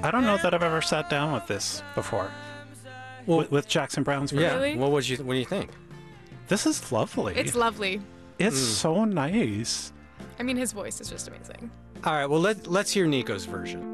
I don't know that I've ever sat down with this before. Well, With Jackson Browne's version. yeah. Really? Well, what do you think? This is lovely. It's lovely. It's so nice. I mean, his voice is just amazing. All right. Well, let's hear Nico's version.